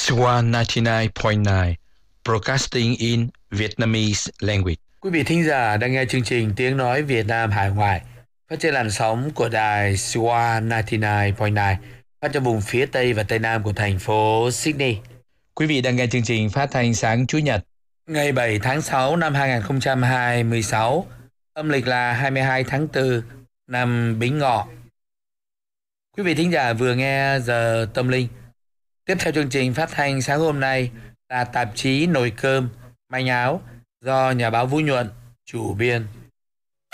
Swan 99.9 Broadcasting in Vietnamese language. Quý vị thính giả đang nghe chương trình Tiếng Nói Việt Nam Hải Ngoại phát trên làn sóng của đài Swan 99.9 phát trong vùng phía Tây và Tây Nam của thành phố Sydney. Quý vị đang nghe chương trình phát thanh sáng Chủ nhật Ngày 7 tháng 6 năm 2026, âm lịch là 22 tháng 4 năm Bính Ngọ. Quý vị thính giả vừa nghe giờ tâm linh. Tiếp theo chương trình phát thanh sáng hôm nay là tạp chí Nồi Cơm, Manh Áo do nhà báo Vũ Nhuận chủ biên.